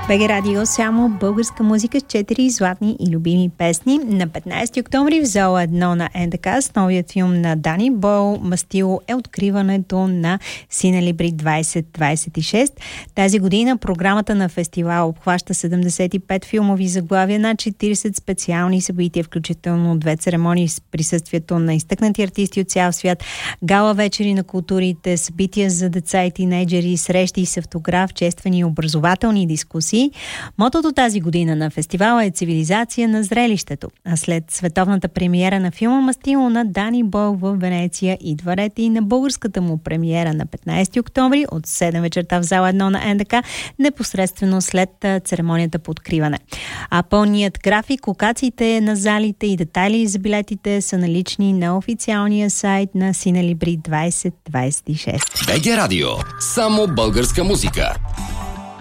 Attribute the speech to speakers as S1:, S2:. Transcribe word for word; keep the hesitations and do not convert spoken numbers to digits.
S1: БГ Радио, само българска музика с четири златни и любими песни. На петнайсети октомври в зала едно на НДК с новият филм на Дани Бойл "Мастило" е откриването на Синелибри двайсет двайсет и шест. Тази година програмата на фестивала обхваща седемдесет и пет филмови заглавия на четирийсет специални събития, включително две церемонии с присъствието на изтъкнати артисти от цял свят, гала вечери на културите, събития за деца и тинейджери, срещи с автограф, чествани и образователни дискусии. Мотото тази година на фестивала е "Цивилизация на зрелището", а след световната премиера на филма "Мастило" на Дани Бойл в Венеция идва ред и на българската му премиера на петнайсети октомври от седем вечерта в зала едно на НДК, непосредствено след церемонията по откриване. А пълният график, локациите на залите и детайли за билетите са налични на официалния сайт на Синелибри двайсет двайсет и шест.
S2: БГ Радио. Само българска музика.